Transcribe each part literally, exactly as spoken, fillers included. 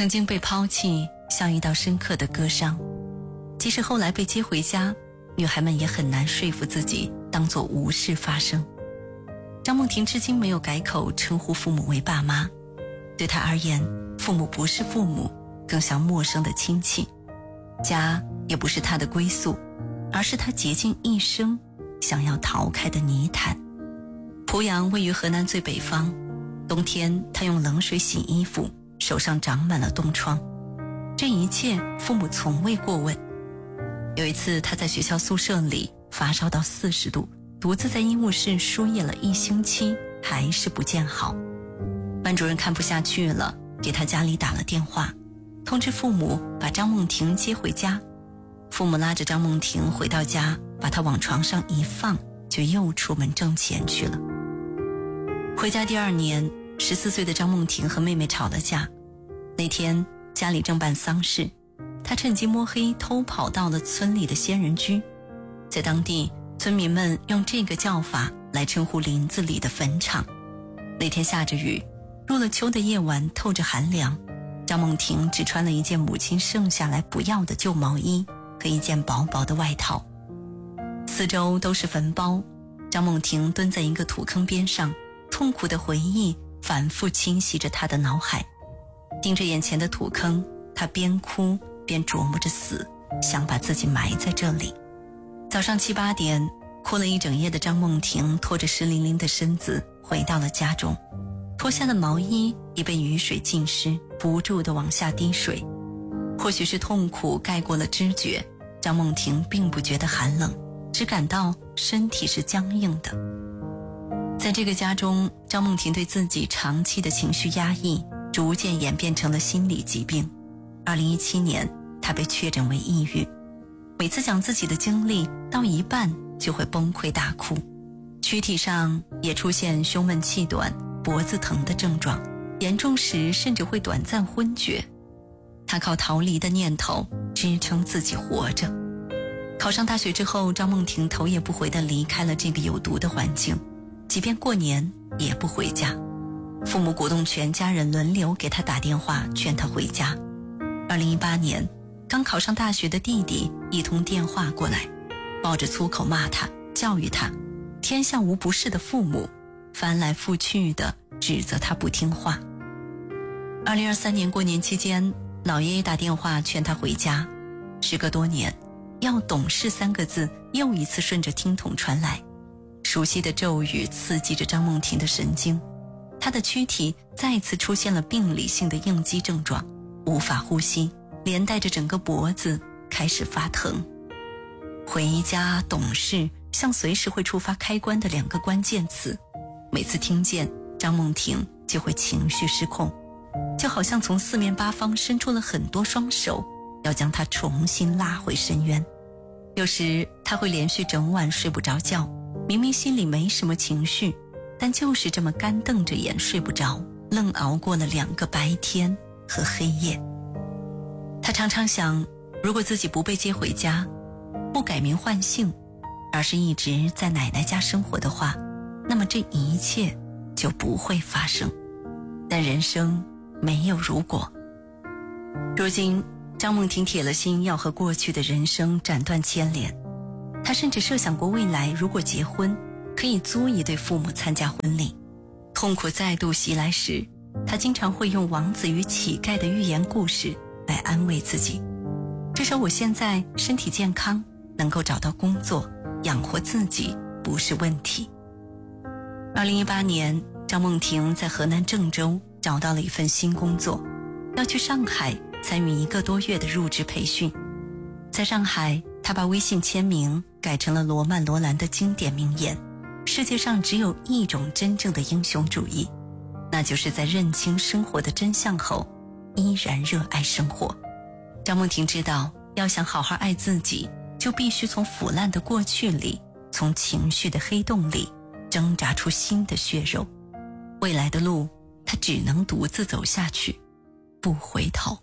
曾经被抛弃像一道深刻的割伤，即使后来被接回家，女孩们也很难说服自己当作无事发生。张梦婷至今没有改口称呼父母为爸妈，对她而言，父母不是父母，更像陌生的亲戚。家也不是她的归宿，而是她竭尽一生想要逃开的泥潭。濮阳位于河南最北方，冬天她用冷水洗衣服，手上长满了冻疮。这一切父母从未过问。有一次她在学校宿舍里发烧到四十度，独自在医务室输液了一星期，还是不见好。班主任看不下去了，给她家里打了电话，通知父母把张梦婷接回家。父母拉着张梦婷回到家，把她往床上一放，就又出门挣钱去了。回家第二年，十四岁的张梦婷和妹妹吵了架。那天家里正办丧事，她趁机摸黑偷跑到了村里的仙人居。在当地，村民们用这个叫法来称呼林子里的坟场。那天下着雨，入了秋的夜晚透着寒凉，张梦婷只穿了一件母亲剩下来不要的旧毛衣和一件薄薄的外套。四周都是坟包，张梦婷蹲在一个土坑边上，痛苦的回忆反复侵袭着她的脑海。盯着眼前的土坑，她边哭边琢磨着死，想把自己埋在这里。早上七八点，哭了一整夜的张梦婷拖着湿淋淋的身子回到了家中，脱下的毛衣已被雨水浸湿，不住地往下滴水。或许是痛苦盖过了知觉，张梦婷并不觉得寒冷，只感到身体是僵硬的。在这个家中，张梦婷对自己长期的情绪压抑逐渐演变成了心理疾病。二零一七年，她被确诊为抑郁。每次讲自己的经历到一半就会崩溃大哭，躯体上也出现胸闷气短、脖子疼的症状，严重时甚至会短暂昏厥。她靠逃离的念头支撑自己活着。考上大学之后，张梦婷头也不回地离开了这个有毒的环境，即便过年也不回家。父母鼓动全家人轮流给她打电话劝她回家。二零一八年，刚考上大学的弟弟一通电话过来，抱着粗口骂他，教育他天下无不是的父母，翻来覆去的指责他不听话。二零二三年过年期间，老爷爷打电话劝他回家。时隔多年，要懂事三个字又一次顺着听筒传来，熟悉的咒语刺激着张梦婷的神经，她的躯体再次出现了病理性的应激症状，无法呼吸，连带着整个脖子开始发疼。回家、懂事像随时会触发开关的两个关键词，每次听见张梦婷就会情绪失控，就好像从四面八方伸出了很多双手，要将她重新拉回深渊。有时她会连续整晚睡不着觉，明明心里没什么情绪，但就是这么干瞪着眼睡不着，愣熬过了两个白天和黑夜。她常常想，如果自己不被接回家，不改名换姓，而是一直在奶奶家生活的话，那么这一切就不会发生。但人生没有如果。如今张梦婷铁了心要和过去的人生斩断牵连，她甚至设想过未来如果结婚，可以租一对父母参加婚礼。痛苦再度袭来时，她经常会用王子与乞丐的寓言故事来安慰自己，至少我现在身体健康，能够找到工作，养活自己不是问题。二零一八年，张梦婷在河南郑州找到了一份新工作，要去上海参与一个多月的入职培训。在上海，她把微信签名改成了罗曼·罗兰的经典名言：世界上只有一种真正的英雄主义，那就是在认清生活的真相后，依然热爱生活。张梦婷知道，要想好好爱自己，就必须从腐烂的过去里，从情绪的黑洞里挣扎出新的血肉。未来的路，她只能独自走下去，不回头。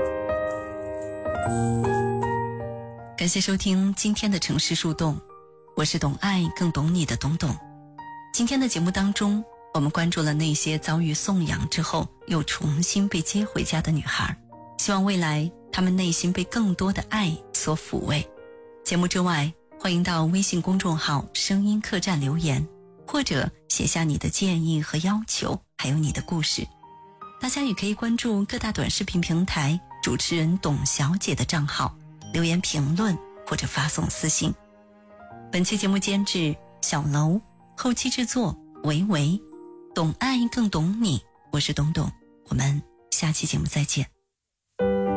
感谢收听今天的城市树洞， 我是懂爱更懂你的懂懂。今天的节目当中，我们关注了那些遭遇送养之后又重新被接回家的女孩，希望未来她们内心被更多的爱所抚慰。节目之外，欢迎到微信公众号声音客栈留言，或者写下你的建议和要求，还有你的故事。大家也可以关注各大短视频平台主持人董小姐的账号，留言评论或者发送私信。本期节目监制小楼，后期制作维维，懂爱更懂你，我是董董，我们下期节目再见。